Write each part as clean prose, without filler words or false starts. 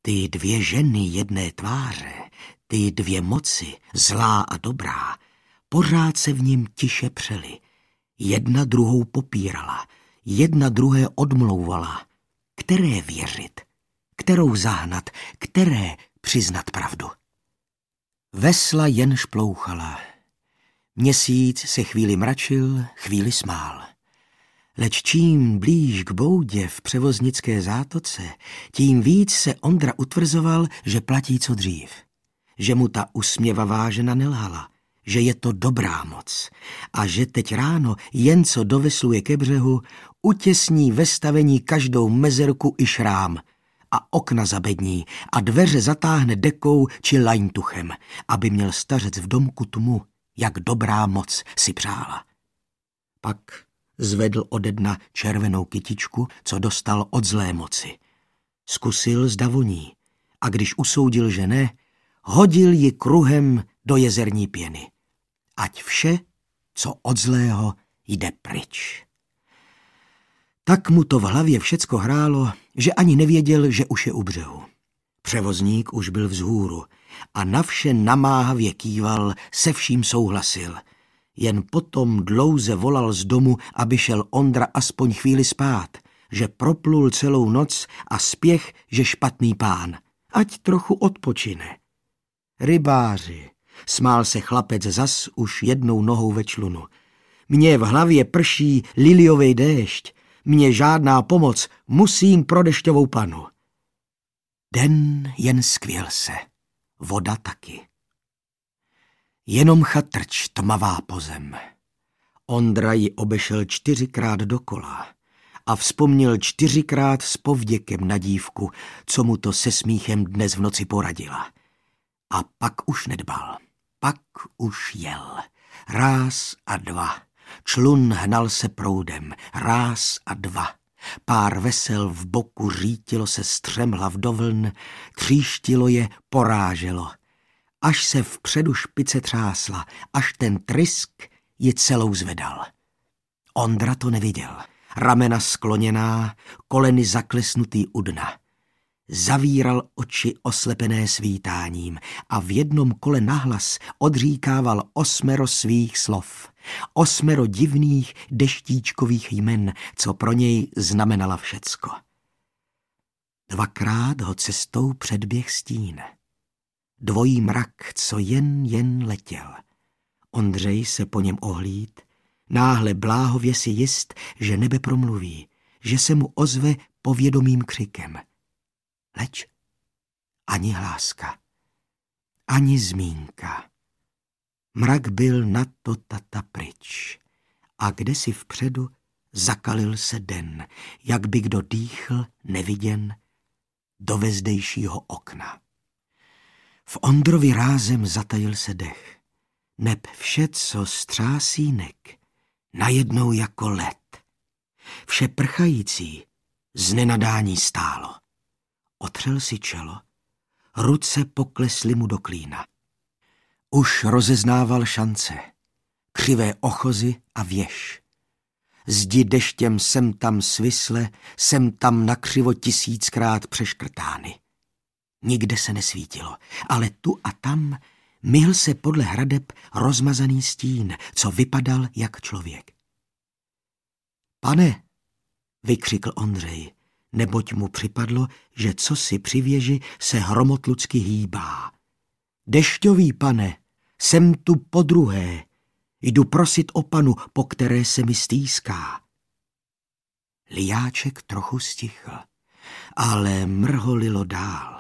Ty dvě ženy jedné tváře, ty dvě moci, zlá a dobrá, pořád se v něm tiše přely. Jedna druhou popírala, jedna druhé odmlouvala. Které věřit, kterou zahnat, které přiznat pravdu. Vesla jen šplouchala. Měsíc se chvíli mračil, chvíli smál. Leč čím blíž k boudě v převoznické zátoce, tím víc se Ondra utvrzoval, že platí co dřív. Že mu ta usměvavá žena nelhala, že je to dobrá moc a že teď ráno, jen co dovesluje ke břehu, utěsní ve stavení každou mezerku i šrám a okna zabední a dveře zatáhne dekou či lajntuchem, aby měl stařec v domku tmu, jak dobrá moc si přála. Pak zvedl ode dna červenou kytičku, co dostal od zlé moci. Zkusil, zda voní, a když usoudil, že ne, hodil ji kruhem do jezerní pěny. Ať vše, co od zlého, jde pryč. Tak mu to v hlavě všecko hrálo, že ani nevěděl, že už je u břehu. Převozník už byl vzhůru a na vše namáhavě kýval, se vším souhlasil. Jen potom dlouze volal z domu, aby šel Ondra aspoň chvíli spát, že proplul celou noc a spěch, že špatný pán, ať trochu odpočine. Rybáři, smál se chlapec zas už jednou nohou ve člunu. Mně v hlavě prší liliovej déšť, mně žádná pomoc, musím pro dešťovou panu. Den jen skvěl se, voda taky. Jenom chatrč tmavá pozem. Ondra ji obešel 4krát dokola a vzpomněl 4krát s povděkem na dívku, co mu to se smíchem dnes v noci poradila. A pak už nedbal, pak už jel. Ráz a dva. Člun hnal se proudem, ráz a dva. Pár vesel v boku řítilo se střemhlav do vln, tříštilo je, poráželo. Až se vpředu špice třásla, až ten trysk ji celou zvedal. Ondra to neviděl. Ramena skloněná, koleny zaklesnutý u dna. Zavíral oči oslepené svítáním a v jednom kole nahlas odříkával 8 svých slov. 8 divných deštíčkových jmen, co pro něj znamenala všecko. 2krát ho cestou předběh stín. Dvojí mrak, co jen letěl. Ondřej se po něm ohlíd, náhle bláhově si jist, že nebe promluví, že se mu ozve povědomým křikem. Leč ani hláska, ani zmínka. Mrak byl na to tata pryč a kdesi vpředu zakalil se den, jak by kdo dýchl neviděn do vezdejšího okna. V Ondrovi rázem zatajil se dech, neb vše, co střásínek, najednou jako led. Vše prchající z nenadání stálo. Otřel si čelo, ruce poklesly mu do klína. Už rozeznával šance, křivé ochozy a věž. Zdi deštěm sem tam svisle, sem tam nakřivo 1000krát přeškrtány. Nikde se nesvítilo, ale tu a tam myhl se podle hradeb rozmazaný stín, co vypadal jak člověk. Pane, vykřikl Ondřej, neboť mu připadlo, že cosi při věži se hromotlucky hýbá. Dešťový pane, jsem tu podruhé, jdu prosit o panu, po které se mi stýská. Lijáček trochu stichl, ale mrholilo dál.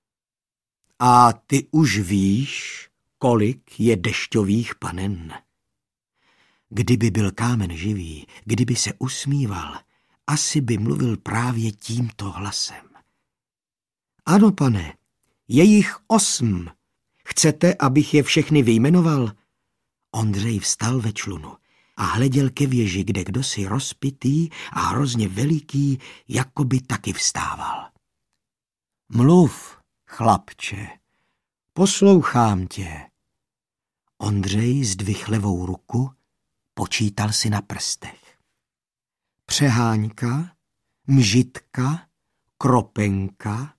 A ty už víš, kolik je dešťových panen? Kdyby byl kámen živý, kdyby se usmíval, asi by mluvil právě tímto hlasem. Ano, pane, je jich 8. Chcete, abych je všechny vyjmenoval? Ondřej vstal ve člunu a hleděl ke věži, kde kdosi rozpitý a hrozně veliký, jako by taky vstával. Mluv, chlapče, poslouchám tě. Ondřej zdvihl levou ruku, počítal si na prstech. Přeháňka, Mžitka, Kropenka,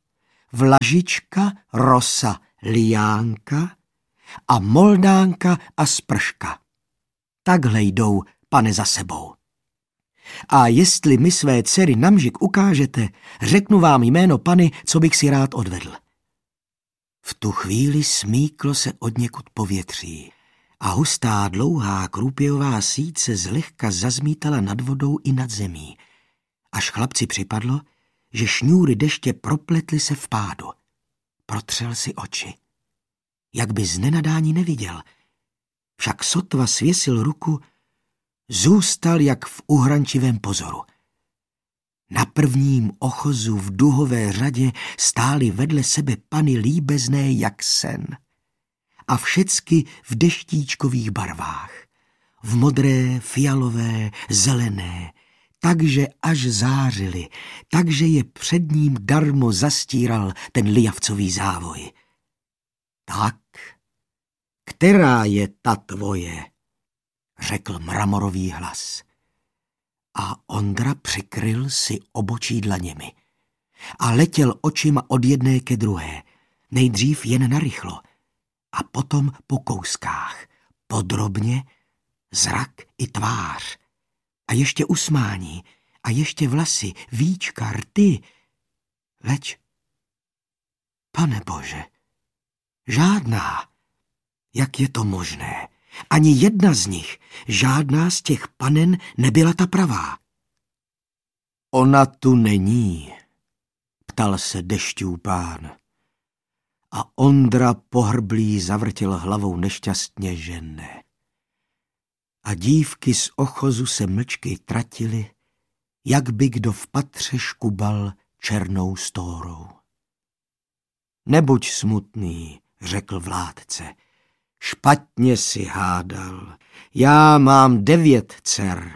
Vlažička, Rosa, Liánka a Moldánka a Sprška. Takhle jdou, pane, za sebou. A jestli mi své dcery namžik ukážete, řeknu vám jméno pany, co bych si rád odvedl. V tu chvíli smíklo se odněkud povětří a hustá, dlouhá krůpějová síť se zlehka zazmítala nad vodou i nad zemí, až chlapci připadlo, že šňůry deště propletly se v pádu. Protřel si oči. Jak by z nenadání neviděl, však sotva svěsil ruku, zůstal jak v uhrančivém pozoru. Na prvním ochozu v duhové řadě stály vedle sebe pany líbezné jak sen. A všecky v deštíčkových barvách. V modré, fialové, zelené, takže až zářily, takže je před ním darmo zastíral ten lijavcový závoj. Tak, která je ta tvoje? Řekl mramorový hlas. A Ondra přikryl si obočí dlaněmi a letěl očima od jedné ke druhé, nejdřív jen narychlo a potom po kouskách, podrobně, zrak i tvář a ještě usmání a ještě vlasy, víčka, rty. Leč, pane Bože, žádná, jak je to možné? Ani jedna z nich, žádná z těch panen nebyla ta pravá. Ona tu není, ptal se Dešťů pán. A Ondra pohrblý zavrtěl hlavou nešťastně, že ne. A dívky z ochozu se mlčky tratily, jak by kdo v patře škubal černou stórou. Nebuď smutný, řekl vládce, špatně si hádal. Já mám 9 dcer.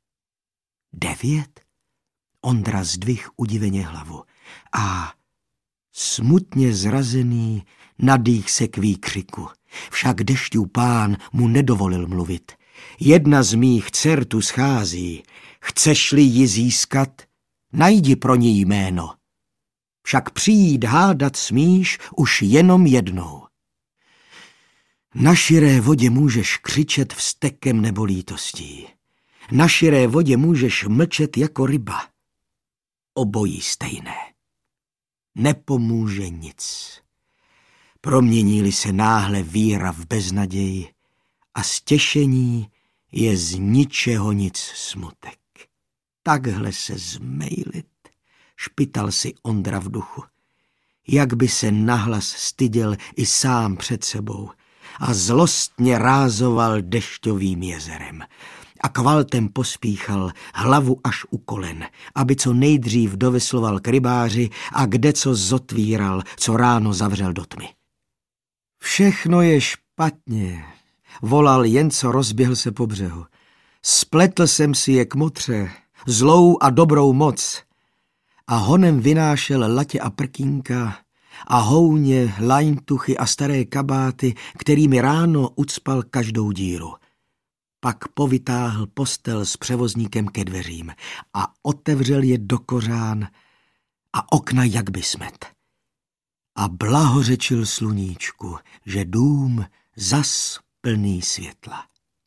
9? Ondra zdvih udiveně hlavu a smutně zrazený nadých se k výkřiku. Však Dešťů pán mu nedovolil mluvit. Jedna z mých dcer tu schází. Chceš-li ji získat, najdi pro ní jméno. Však přijít hádat smíš už jenom jednou. Na širé vodě můžeš křičet vztekem nebo lítostí. Na širé vodě můžeš mlčet jako ryba. Obojí stejné. Nepomůže nic. Promění-li se náhle víra v beznaději a stěšení je z ničeho nic smutek. Takhle se zmejlit, špital si Ondra v duchu. Jak by se nahlas styděl i sám před sebou a zlostně rázoval dešťovým jezerem. A kvaltem pospíchal hlavu až u kolen, aby co nejdřív dovesloval k rybáři a kde co zotvíral, co ráno zavřel do tmy. Všechno je špatně, volal jen co rozběhl se po břehu. Spletl jsem si je k motře, zlou a dobrou moc. A honem vynášel latě a prkínka a houně, lajntuchy a staré kabáty, kterými ráno ucpal každou díru. Pak povytáhl postel s převozníkem ke dveřím a otevřel je do kořán a okna jak by smet. A blahořečil sluníčku, že dům zas plný světla.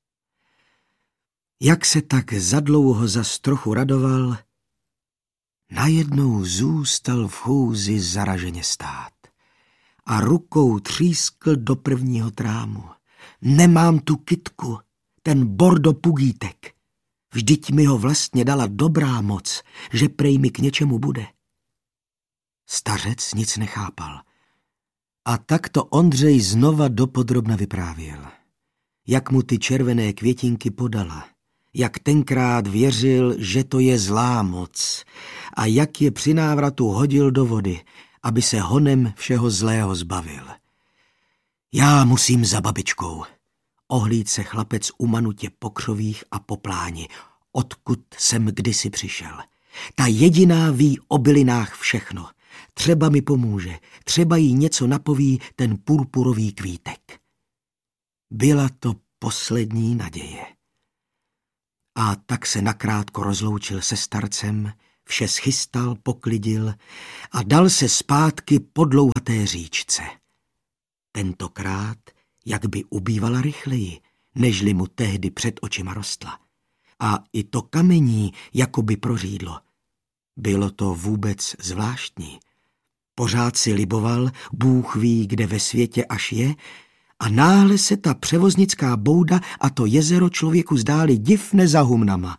Jak se tak zadlouho zas trochu radoval, najednou zůstal v chůzi zaraženě stát a rukou třískl do prvního trámu. Nemám tu kytku, ten bordo pugítek. Vždyť mi ho vlastně dala dobrá moc, že prej mi k něčemu bude. Stařec nic nechápal. A tak to Ondřej znova dopodrobna vyprávěl. Jak mu ty červené květinky podala, jak tenkrát věřil, že to je zlá moc a jak je při návratu hodil do vody, aby se honem všeho zlého zbavil. Já musím za babičkou. Ohlíd se chlapec umanutě po křovích a po pláni, odkud jsem kdysi přišel. Ta jediná ví o bylinách všechno. Třeba mi pomůže, třeba jí něco napoví ten purpurový kvítek. Byla to poslední naděje. A tak se nakrátko rozloučil se starcem, vše schystal, poklidil a dal se zpátky po dlouhaté říčce. Tentokrát, jak by ubývala rychleji, nežli mu tehdy před očima rostla. A i to kamení jakoby prořídlo. Bylo to vůbec zvláštní. Pořád si liboval, Bůh ví, kde ve světě až je, a náhle se ta převoznická bouda a to jezero člověku zdály divne za humnama.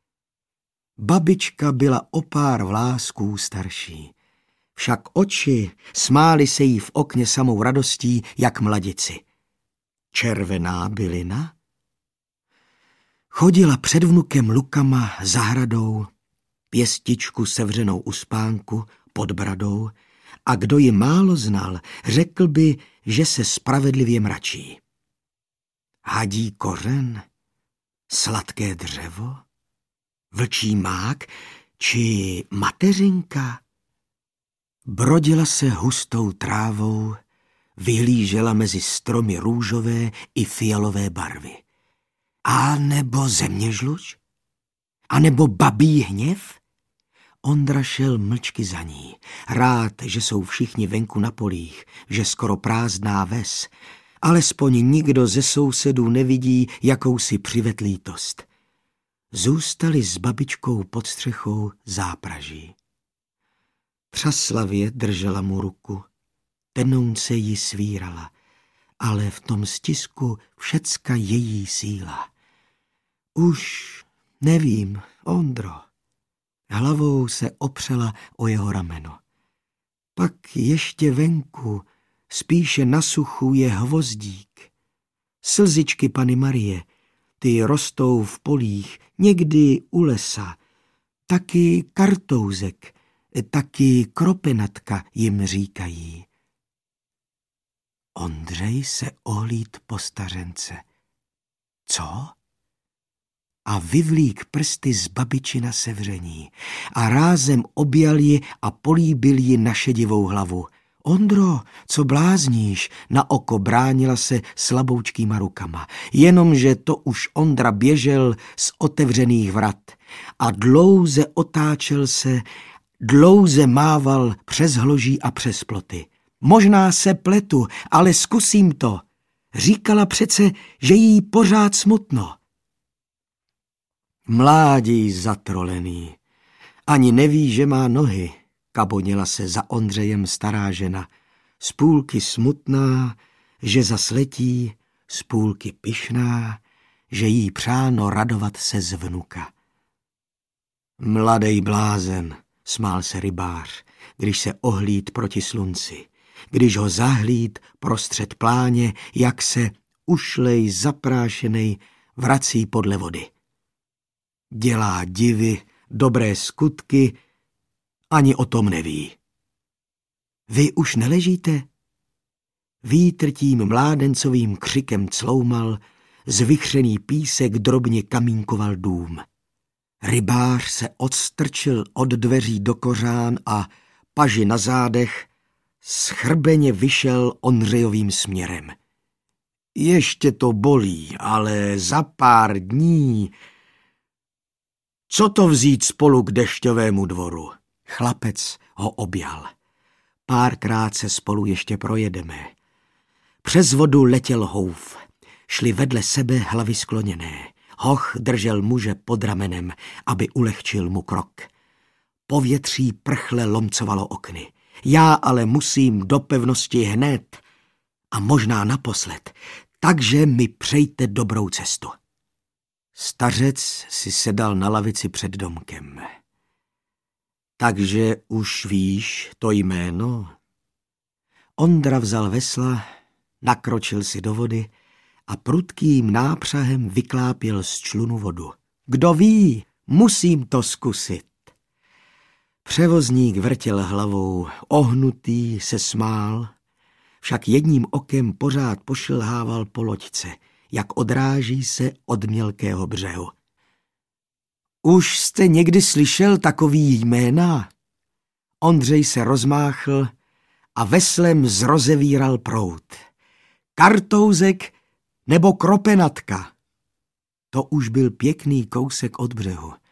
Babička byla o pár vlásků starší. Však oči smály se jí v okně samou radostí, jak mladici. Červená bylina? Chodila před vnukem lukama, zahradou, pěstičku sevřenou u spánku, pod bradou, a kdo ji málo znal, řekl by, že se spravedlivě mračí. Hadí kořen, sladké dřevo, vlčí mák či mateřinka? Brodila se hustou trávou, vyhlížela mezi stromy růžové i fialové barvy. A nebo zeměžluč? A nebo babí hněv? Ondra šel mlčky za ní, rád, že jsou všichni venku na polích, že skoro prázdná ves, alespoň nikdo ze sousedů nevidí jakousi přivet lítost. Zůstali s babičkou pod střechou zápraží. Třaslavě držela mu ruku, tenounce ji svírala, ale v tom stisku všecka její síla. Už nevím, Ondro. Hlavou se opřela o jeho rameno. Pak ještě venku, spíše na suchu, je hvozdík. Slzičky Panny Marie, ty rostou v polích, někdy u lesa. Taky kartouzek, taky kropenatka jim říkají. Ondřej se ohlíd po stařence. Co? A vyvlík prsty z babičina sevření a rázem objal ji a políbil ji na šedivou hlavu. Ondro, co blázníš? Na oko bránila se slaboučkýma rukama, jenomže to už Ondra běžel z otevřených vrat a dlouze otáčel se, dlouze mával přes hloží a přes ploty. Možná se pletu, ale zkusím to. Říkala přece, že jí pořád smutno. Mládí zatrolený, ani neví, že má nohy, kabonila se za Ondřejem stará žena, z půlky smutná, že zasletí, z půlky pyšná, že jí přáno radovat se z vnuka. Mladej blázen, smál se rybář, když se ohlíd proti slunci, když ho zahlíd prostřed pláně, jak se ušlej zaprášenej vrací podle vody. Dělá divy, dobré skutky, ani o tom neví. Vy už neležíte? Vítr tím mládencovým křikem cloumal, zvychřený písek drobně kamínkoval dům. Rybář se odstrčil od dveří do kořán a paži na zádech schrbeně vyšel Ondřejovým směrem. Ještě to bolí, ale za pár dní... Co to vzít spolu k dešťovému dvoru? Chlapec ho objal. Párkrát se spolu ještě projedeme. Přes vodu letěl houf. Šli vedle sebe hlavy skloněné. Hoch držel muže pod ramenem, aby ulehčil mu krok. Povětří prchle lomcovalo okny. Já ale musím do pevnosti hned a možná naposled, takže mi přejte dobrou cestu. Stařec si sedal na lavici před domkem. Takže už víš to jméno? Ondra vzal vesla, nakročil si do vody a prudkým nápřahem vyklápěl z člunu vodu. Kdo ví, musím to zkusit. Převozník vrtěl hlavou, ohnutý se smál, však jedním okem pořád pošilhával po loďce, jak odráží se od mělkého břehu. Už jste někdy slyšel takový jména? Ondřej se rozmáchl a veslem zrozevíral proud. Kartouzek nebo kropenatka? To už byl pěkný kousek od břehu.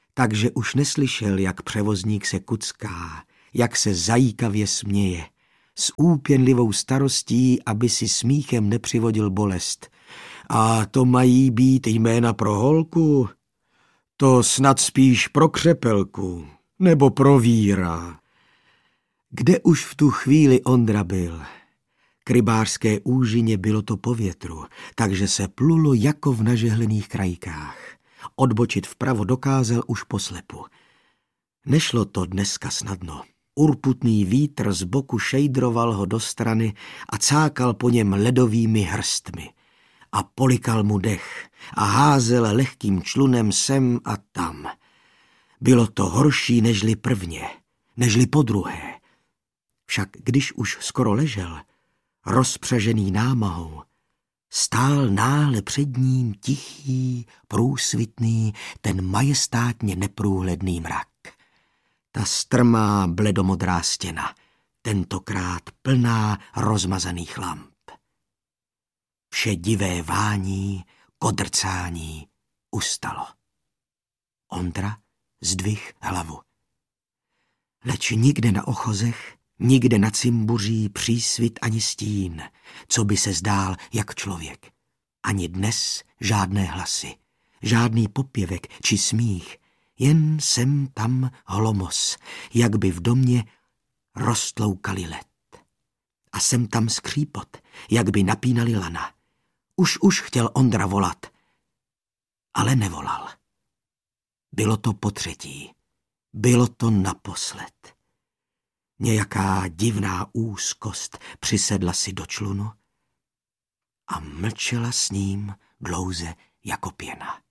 takže už neslyšel, jak převozník se kucká, jak se zajíkavě směje, s úpěnlivou starostí, aby si smíchem nepřivodil bolest. A to mají být jména pro holku? To snad spíš pro křepelku, nebo pro víra. Kde už v tu chvíli Ondra byl? K rybářské úžině bylo to po větru, takže se plulo jako v nažehlených krajkách. Odbočit vpravo dokázal už poslepu. Nešlo to dneska snadno. Urputný vítr z boku šejdroval ho do strany a cákal po něm ledovými hrstmi. A polikal mu dech a házel lehkým člunem sem a tam. Bylo to horší nežli prvně, nežli podruhé. Však když už skoro ležel, rozpřažený námahou, stál náhle před ním tichý, průsvitný, ten majestátně neprůhledný mrak. Ta strmá bledomodrá stěna, tentokrát plná rozmazaných lamp. Vše divé vání, kodrcání ustalo. Ondra zdvih hlavu. Leč nikde na ochozech, nikde na cimbuří přísvit ani stín, co by se zdál jak člověk. Ani dnes žádné hlasy, žádný popěvek či smích, jen sem tam hlomos, jak by v domě roztloukali led. A sem tam skřípot, jak by napínali lana. Už chtěl Ondra volat, ale nevolal. Bylo to potřetí, bylo to naposled. Nějaká divná úzkost přisedla si do člunu a mlčela s ním dlouze jako pěna.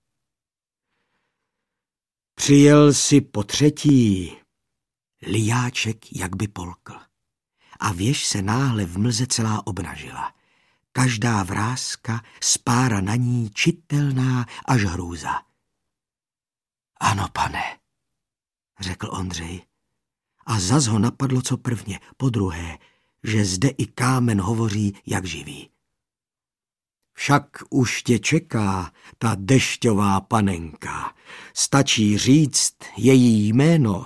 Přijel si potřetí, lijáček jak by polkl. A věž se náhle v mlze celá obnažila. Každá vrázka, spára na ní čitelná až hrůza. Ano, pane, řekl Ondřej. A zas ho napadlo co prvně, podruhé, že zde i kámen hovoří jak živý. Však už tě čeká ta dešťová panenka. Stačí říct její jméno.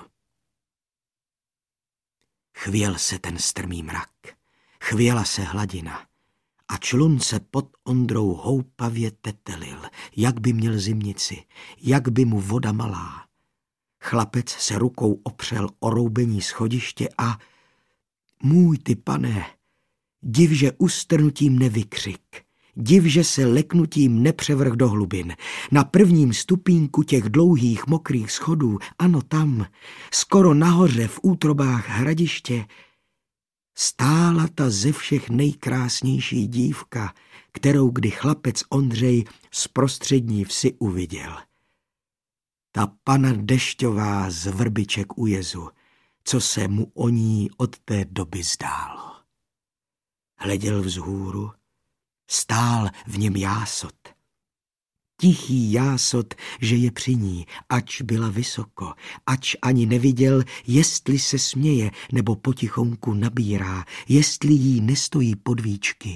Chvěl se ten strmý mrak, chvěla se hladina a člun se pod Ondrou houpavě tetelil, jak by měl zimnici, jak by mu voda malá. Chlapec se rukou opřel o roubení schodiště a můj ty pane, div, že ustrnutím nevykřik, div, že se leknutím nepřevrh do hlubin. Na prvním stupínku těch dlouhých mokrých schodů, ano tam, skoro nahoře v útrobách hradiště, stála ta ze všech nejkrásnější dívka, kterou kdy chlapec Ondřej z prostřední vsi uviděl. Ta pana Dešťová z Vrbiček u jezu, co se mu o ní od té doby zdálo. Hleděl vzhůru, stál v něm jásot. Tichý jásot, že je při ní, ač byla vysoko, ač ani neviděl, jestli se směje nebo potichonku nabírá, jestli jí nestojí podvíčky.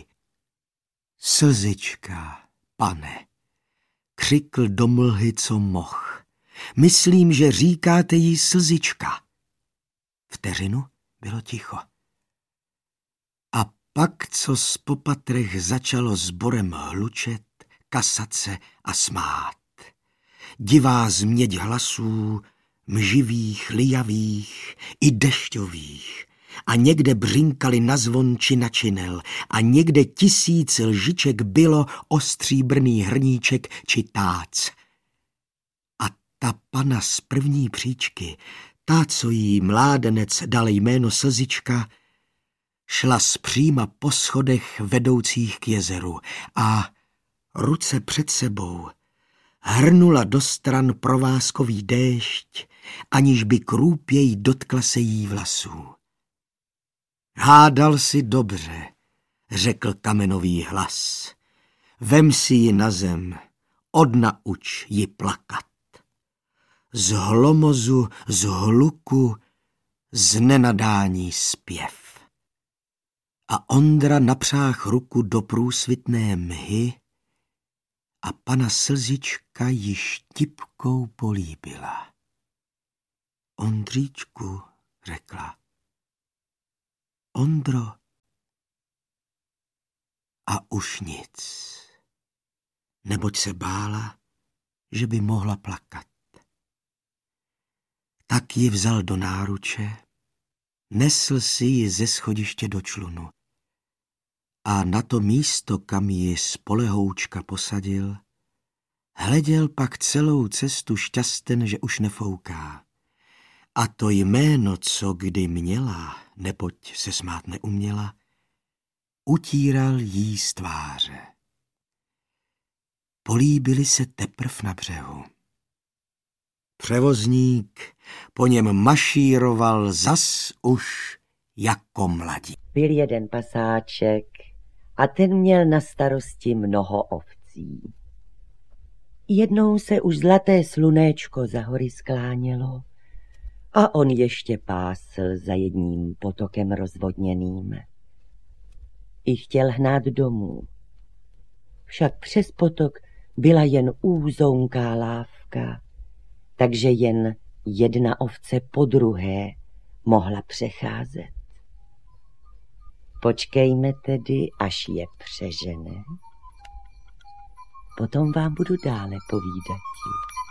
Slzička, pane, křikl do mlhy, co moh. Myslím, že říkáte jí slzička. Vteřinu bylo ticho. A pak, co z popatrech začalo sborem hlučet, kasat se a smát. Divá změť hlasů, mživých, lijavých i dešťových. A někde břinkali na zvon či na činel. A někde 1000 lžiček bylo o stříbrný hrníček či tác. A ta pana z první příčky, ta, co jí mládenec dal jméno Slzička, šla zpříma po schodech vedoucích k jezeru a ruce před sebou hrnula do stran provázkový déšť, aniž by krůpěj dotkla se jí vlasů. Hádal si dobře, řekl kamenový hlas. Vem si ji na zem, odnauč ji plakat. Z hlomozu, z hluku, z nenadání zpěv. A Ondra napřáh ruku do průsvitné mhy a pana Slzička již tipkou políbila. Ondříčku, řekla. Ondro. A už nic, neboť se bála, že by mohla plakat. Tak ji vzal do náruče, nesl si ji ze schodiště do člunu a na to místo, kam ji spolehoučka posadil, hleděl pak celou cestu šťasten, že už nefouká. A to jméno, co kdy měla, neboť se smát neuměla, utíral jí z tváře. Políbili se teprv na břehu. Převozník po něm mašíroval zas už jako mladí. Byl jeden pasáček a ten měl na starosti mnoho ovcí. Jednou se už zlaté slunéčko za hory sklánělo a on ještě pásl za jedním potokem rozvodněným. I chtěl hnát domů. Však přes potok byla jen úzonká lávka, takže jen jedna ovce po druhé mohla přecházet. Počkejme tedy, až je přežene, potom vám budu dále povídati.